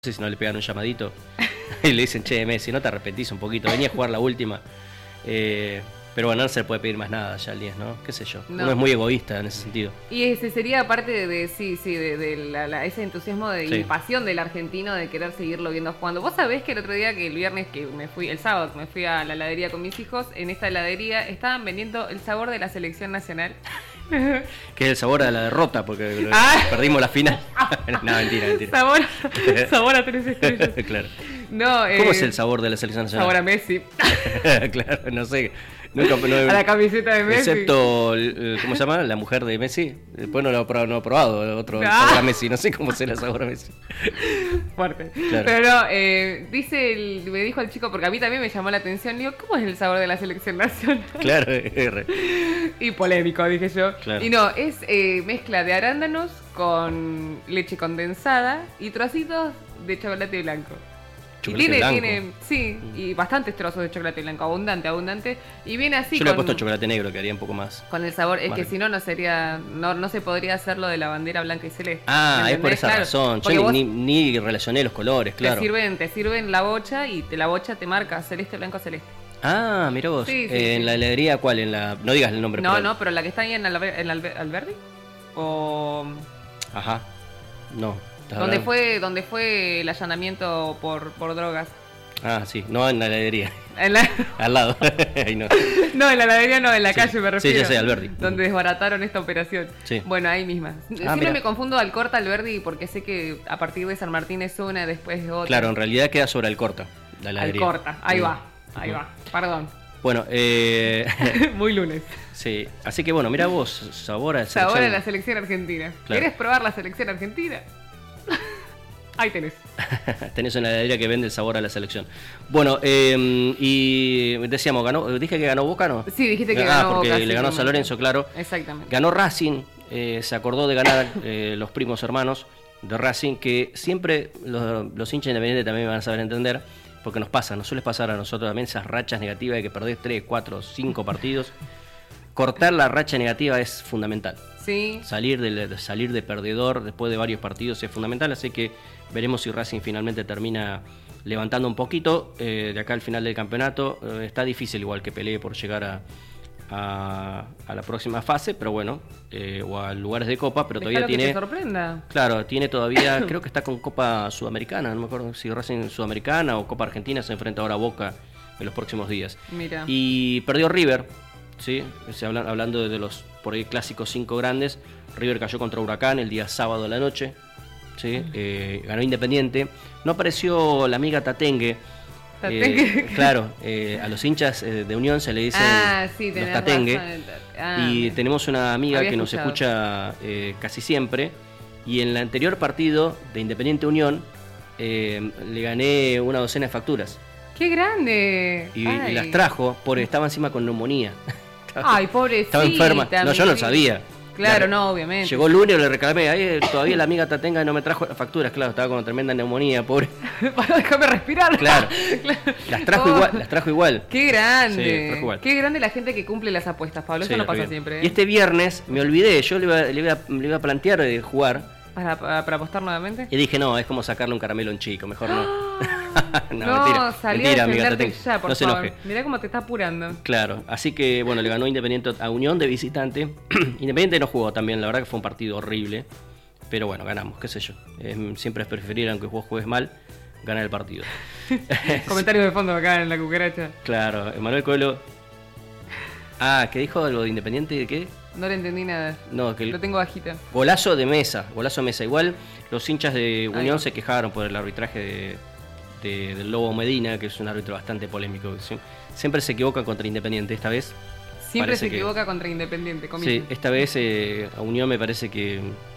sé si no le pegan un llamadito y le dicen, che, Messi, no te arrepentís un poquito, venía a jugar la última. Pero bueno, no se le puede pedir más nada ya al 10, ¿no? Qué sé yo. No. Uno es muy egoísta en ese sentido. Y ese sería parte de ese entusiasmo y pasión del argentino de querer seguirlo viendo jugando. Vos sabés que el otro día, que el viernes el sábado me fui a la heladería con mis hijos, en esta heladería estaban vendiendo el sabor de la selección nacional. Que es el sabor a la derrota, porque perdimos la final. No, mentira. Sabor a 3 estrellas. Claro. No, ¿cómo es el sabor de la selección nacional? Sabor a Messi. Claro, no sé. No, a la camiseta de Messi. Excepto, ¿cómo se llama? La mujer de Messi. Después no lo he probado. Otro sabor a Messi. No sé cómo será el sabor a Messi. Fuerte. Claro. Pero no, me dijo el chico, porque a mí también me llamó la atención. Digo, ¿cómo es el sabor de la selección nacional? Claro, Y polémico, dije yo. Claro. Y no, es mezcla de arándanos con leche condensada y trocitos de chocolate blanco. Y bastantes trozos de chocolate blanco, abundante. Y viene así. Yo le he puesto chocolate negro, que haría un poco más. Con el sabor, es que si no, no se podría hacer lo de la bandera blanca y celeste. Es por esa razón. Yo ni relacioné los colores, claro. Te sirven la bocha y la bocha te marca celeste, blanco, celeste. Mirá vos. ¿En la heladería cuál? No digas el nombre. No, pero la que está ahí en Alberdi. O... Ajá. No. ¿Dónde fue el allanamiento por drogas? Sí, no en la heladería. Al lado. Ahí no. No, en la heladería no, en la calle me refiero. Sí, ya sé, Alberdi. Donde desbarataron esta operación. Sí. Bueno, ahí misma. Siempre me confundo Alcorta, Alberdi, porque sé que a partir de San Martín es una, después es otra. Claro, en realidad queda sobre Alcorta, la heladería. Alcorta, ahí va. Perdón. Bueno, muy lunes. Sí, así que bueno, mira vos, sabor a la selección argentina. Claro. ¿Querés probar la selección argentina? Ahí tenés. Tenés una heladería que vende el sabor a la selección. Bueno, y decíamos, dije que ganó Boca, ¿no? Sí, dijiste que ganó Boca. Porque le ganó a sí, San Lorenzo, claro. Exactamente. Ganó Racing, se acordó de ganar los primos hermanos de Racing, que siempre los hinchas independientes también me van a saber entender, porque nos suele pasar a nosotros también esas rachas negativas de que perdés 3, 4, 5 partidos. Cortar la racha negativa es fundamental. Sí. Salir de perdedor después de varios partidos es fundamental, así que veremos si Racing finalmente termina levantando un poquito de acá al final del campeonato. Está difícil igual que pelee por llegar a la próxima fase, pero bueno, o a lugares de Copa, pero todavía tiene... que te sorprenda. Claro, tiene todavía, creo que está con Copa Sudamericana, no me acuerdo si Racing Sudamericana o Copa Argentina, se enfrenta ahora a Boca en los próximos días. Mira. Y perdió River. Sí, hablando de los por ahí clásicos 5 grandes, River cayó contra Huracán el día sábado a la noche, ¿sí? Ganó Independiente, no apareció la amiga Tatengue. Claro, a los hinchas de Unión se le dicen los Tatengue, y tenemos una amiga que nos escucha casi siempre, y en el anterior partido de Independiente Unión le gané una docena de facturas. ¡Qué grande! Y las trajo porque estaba encima con neumonía. Ay, pobrecita. Estaba enferma. No, yo no lo sabía. Claro, no, obviamente. Llegó el lunes, le reclamé. Ahí todavía la amiga Tatenga no me trajo facturas. Claro, estaba con tremenda neumonía, pobre. Para dejarme respirar. Claro. Las trajo igual. Qué grande. Sí, trajo igual. Qué grande la gente que cumple las apuestas, Pablo. Eso no pasa siempre. Y este viernes me olvidé. Yo le iba a plantear de jugar. ¿Para apostar nuevamente? Y dije, no, es como sacarle un caramelo a un chico. Mejor no. No, mentira, amiga, ya, no se enoje. Mirá cómo te está apurando. Claro, así que bueno, le ganó Independiente a Unión de visitante. Independiente no jugó también, la verdad que fue un partido horrible. Pero bueno, ganamos, qué sé yo. Siempre es preferir, aunque vos juegues mal, ganar el partido. Comentarios de fondo acá en la cucaracha. Claro, Emanuel Coelho. ¿Qué dijo algo de Independiente? ¿De qué? No le entendí nada. No, que lo tengo bajita. Golazo de mesa. Igual los hinchas de Unión se quejaron por el arbitraje del Lobo Medina, que es un árbitro bastante polémico. Siempre se equivoca contra Independiente, esta vez. Siempre se equivoca contra Independiente, sí, esta vez a Unión me parece que...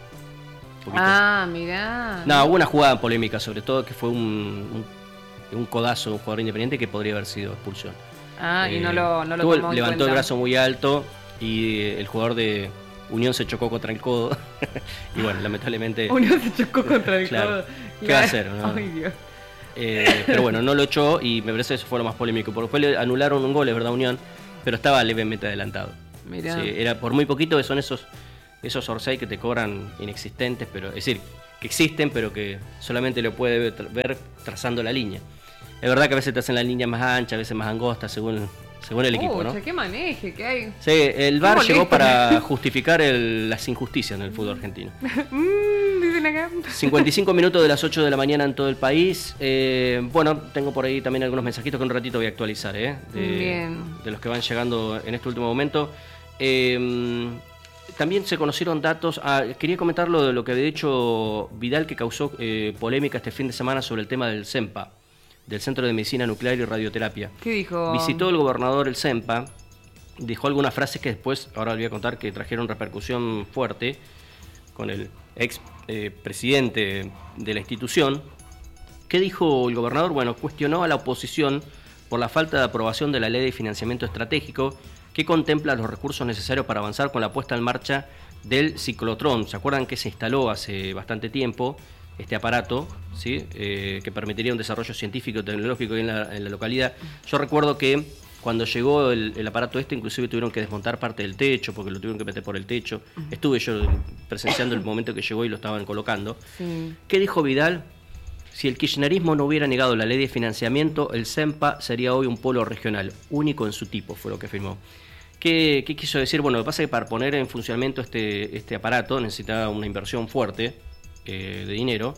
mirá. No, hubo una jugada polémica, sobre todo que fue un codazo de un jugador Independiente que podría haber sido expulsión. Y no lo tomó en cuenta. Levantó el brazo muy alto y el jugador de Unión se chocó contra el codo. Y bueno, lamentablemente... Unión se chocó contra el codo. ¿Qué va a hacer? ¿No? Ay, Dios. Pero bueno, no lo echó y me parece que eso fue lo más polémico. Porque después le anularon un gol, es verdad, Unión, pero estaba levemente adelantado. Mirá. Sí, era por muy poquito, son esos offside que te cobran inexistentes, pero es decir, que existen, pero que solamente lo puede ver trazando la línea. Es verdad que a veces te hacen la línea más ancha, a veces más angosta, según el equipo, ¿no? Qué maneje que hay. Sí, el VAR llegó para justificar las injusticias en el fútbol argentino. Dicen acá. 55 minutos de las 8 de la mañana en todo el país. Bueno, tengo por ahí también algunos mensajitos que un ratito voy a actualizar, de los que van llegando en este último momento. También se conocieron datos. Quería comentar lo de lo que había dicho Vidal, que causó polémica este fin de semana sobre el tema del CENPA, del Centro de Medicina Nuclear y Radioterapia. ¿Qué dijo? Visitó el gobernador el CENPA, dijo algunas frases que después, ahora le voy a contar, que trajeron repercusión fuerte con el ex presidente de la institución. ¿Qué dijo el gobernador? Bueno, cuestionó a la oposición por la falta de aprobación de la ley de financiamiento estratégico que contempla los recursos necesarios para avanzar con la puesta en marcha del ciclotrón. ¿Se acuerdan que se instaló hace bastante tiempo este aparato, ¿sí? Que permitiría un desarrollo científico y tecnológico en la localidad? Yo recuerdo que cuando llegó el aparato inclusive tuvieron que desmontar parte del techo, porque lo tuvieron que meter por el techo. Estuve yo presenciando el momento que llegó y lo estaban colocando. Sí. ¿Qué dijo Vidal? Si el kirchnerismo no hubiera negado la ley de financiamiento, el CENPA sería hoy un polo regional, único en su tipo, fue lo que afirmó. ¿Qué quiso decir? Bueno, lo que pasa es que para poner en funcionamiento este aparato necesitaba una inversión fuerte de dinero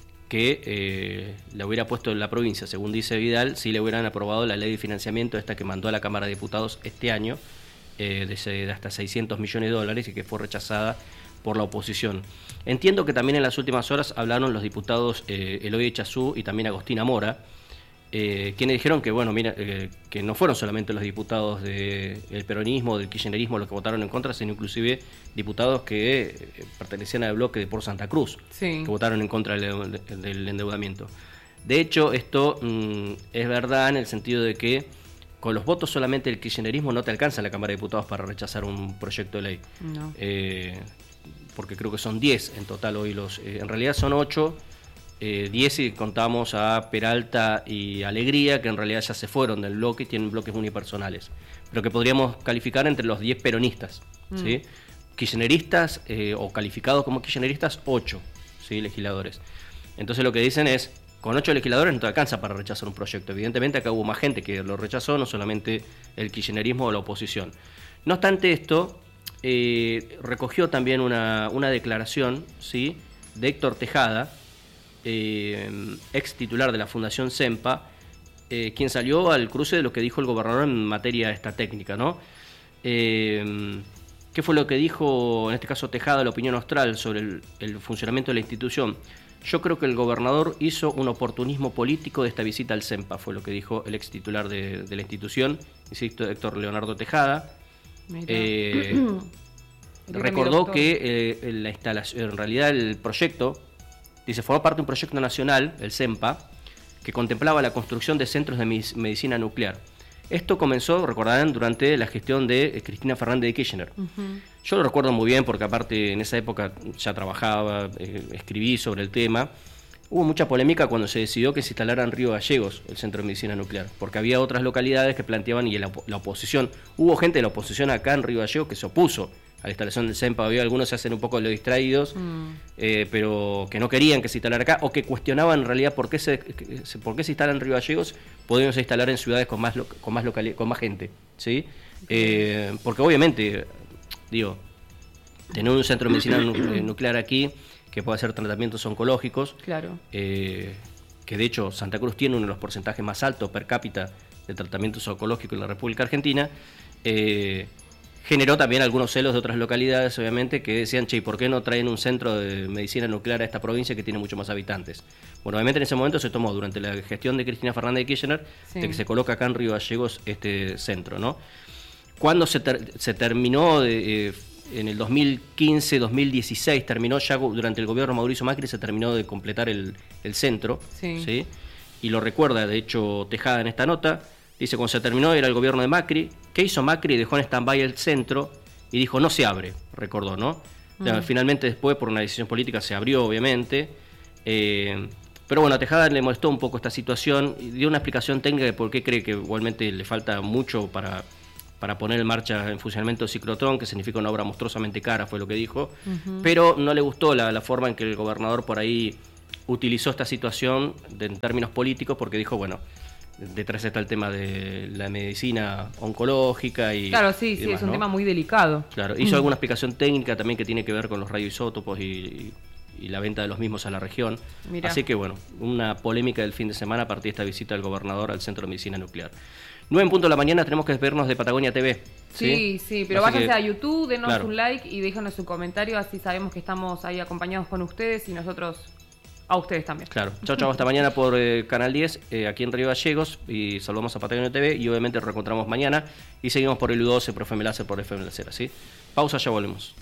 que la hubiera puesto en la provincia, según dice Vidal, si le hubieran aprobado la ley de financiamiento esta que mandó a la Cámara de Diputados este año, de hasta 600 millones de dólares y que fue rechazada por la oposición. Entiendo que también en las últimas horas hablaron los diputados Eloy Echazú y también Agostina Mora, quienes dijeron que, bueno, mira, que no fueron solamente los diputados del peronismo, del kirchnerismo los que votaron en contra, sino inclusive diputados que pertenecían al bloque de Por Santa Cruz, sí, que votaron en contra del endeudamiento. De hecho, esto es verdad en el sentido de que con los votos solamente del kirchnerismo no te alcanza la Cámara de Diputados para rechazar un proyecto de ley. No. Porque creo que son 10 en total hoy en realidad son 8, 10 si contamos a Peralta y Alegría, que en realidad ya se fueron del bloque y tienen bloques unipersonales, pero que podríamos calificar entre los 10 peronistas, ¿sí? Kirchneristas o calificados como kirchneristas 8, ¿sí? Legisladores. Entonces lo que dicen es, con 8 legisladores no te alcanza para rechazar un proyecto. Evidentemente acá hubo más gente que lo rechazó, no solamente el kirchnerismo o la oposición. No obstante esto, recogió también una declaración, ¿sí?, de Héctor Tejada, ex titular de la Fundación CENPA, quien salió al cruce de lo que dijo el gobernador en materia esta técnica, ¿no? ¿Qué fue lo que dijo, en este caso Tejada, la opinión austral sobre el funcionamiento de la institución? Yo creo que el gobernador hizo un oportunismo político de esta visita al CENPA, fue lo que dijo el ex titular de la institución, insisto, Héctor Leonardo Tejada. Recordó que la instalación, en realidad el proyecto, dice, formó parte de un proyecto nacional, el CENPA, que contemplaba la construcción de centros de medicina nuclear. Esto comenzó, recordarán, durante la gestión de Cristina Fernández de Kirchner. Yo lo recuerdo muy bien porque aparte en esa época ya trabajaba, escribí sobre el tema. Hubo mucha polémica cuando se decidió que se instalara en Río Gallegos el Centro de Medicina Nuclear, porque había otras localidades que planteaban, y la oposición, hubo gente de la oposición acá en Río Gallegos que se opuso a la instalación del CENPA. Había algunos se hacen un poco los distraídos, pero que no querían que se instalara acá, o que cuestionaban en realidad por qué se instala en Río Gallegos, podríamos instalar en ciudades con más gente, ¿sí? Porque obviamente, digo, tener un centro de medicina nuclear aquí que pueda hacer tratamientos oncológicos, claro, que de hecho Santa Cruz tiene uno de los porcentajes más altos per cápita de tratamientos oncológicos en la República Argentina, generó también algunos celos de otras localidades, obviamente, que decían, che, ¿por qué no traen un centro de medicina nuclear a esta provincia que tiene mucho más habitantes? Bueno, obviamente en ese momento se tomó, durante la gestión de Cristina Fernández de Kirchner, sí, de que se coloca acá en Río Gallegos este centro, ¿no? Cuando se terminó, en el 2015-2016, terminó ya durante el gobierno de Mauricio Macri, se terminó de completar el centro, sí, ¿sí? Y lo recuerda, de hecho, Tejada en esta nota. Dice, cuando se terminó era el gobierno de Macri. ¿Qué hizo Macri? Dejó en stand-by el centro y dijo, no se abre, recordó, ¿no? O sea, finalmente después, por una decisión política, se abrió, obviamente. Pero bueno, a Tejada le molestó un poco esta situación y dio una explicación técnica de por qué cree que igualmente le falta mucho para para poner en marcha en funcionamiento el ciclotrón, que significa una obra monstruosamente cara, fue lo que dijo, pero no le gustó la forma en que el gobernador por ahí utilizó esta situación en términos políticos, porque dijo, bueno, detrás está el tema de la medicina oncológica y claro, sí, demás, es un ¿no? tema muy delicado. Claro, hizo alguna explicación técnica también que tiene que ver con los radioisótopos y la venta de los mismos a la región. Mirá. Así que bueno, una polémica del fin de semana a partir de esta visita del gobernador al Centro de Medicina Nuclear. 9:00 de la mañana tenemos que despedirnos de Patagonia TV. Sí, pero así váyanse que, a YouTube, denos claro, un like y déjanos su comentario, así sabemos que estamos ahí acompañados con ustedes y nosotros a ustedes también. Claro, chao, hasta mañana por Canal 10, aquí en Río Gallegos, y saludamos a Patagonia TV y obviamente nos reencontramos mañana y seguimos por el U12, por FM Láser, por FM Láser, ¿sí? Pausa, ya volvemos.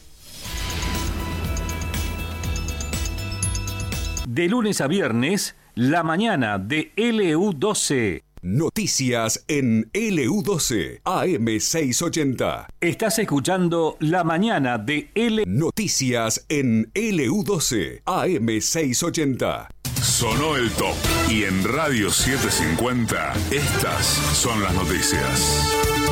De lunes a viernes, la mañana de LU12. Noticias en LU12, AM680. Estás escuchando La Mañana de Noticias en LU12, AM680. Sonó el top y en Radio 750 estas son las noticias.